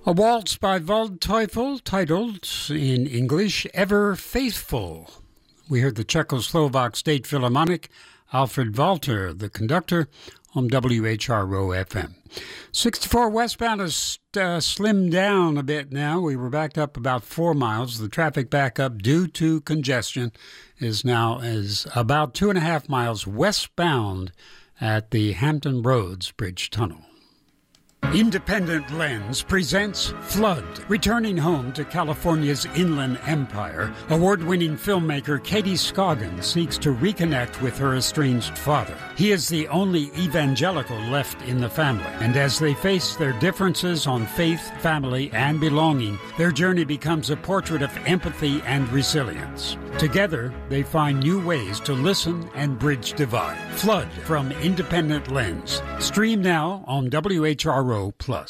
A waltz by Waldteufel, titled in English, Ever Faithful. We heard the Czechoslovak State Philharmonic, Alfred Walter, the conductor, on WHRO FM. 64 westbound has slimmed down a bit now. We were backed up about 4 miles. The traffic backup due to congestion is about 2.5 miles westbound at the Hampton Roads Bridge Tunnel. Independent Lens presents Flood. Returning home to California's Inland Empire, award-winning filmmaker Katie Scoggin seeks to reconnect with her estranged father. He is the only evangelical left in the family, and as they face their differences on faith, family, and belonging, their journey becomes a portrait of empathy and resilience. Together, they find new ways to listen and bridge divide. Flood from Independent Lens. Stream now on WHRO+.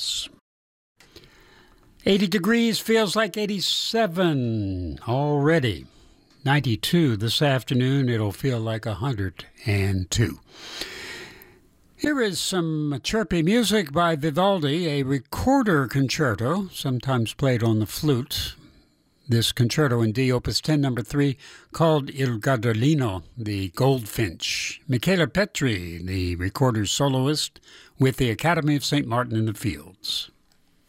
80 degrees feels like 87 already. 92 this afternoon. It'll feel like 102. Here is some chirpy music by Vivaldi, a recorder concerto, sometimes played on the flute. This concerto in D, Opus 10, number 3, called Il Gardellino, the Goldfinch. Michela Petri, the recorder soloist, with the Academy of St. Martin in the Fields.